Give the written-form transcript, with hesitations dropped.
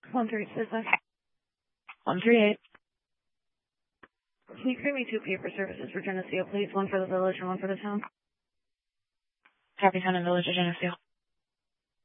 136. 138. Can you give me 2 paper services for Geneseo, please? One for the village and one for the town. Copy, Town and Village of Geneseo.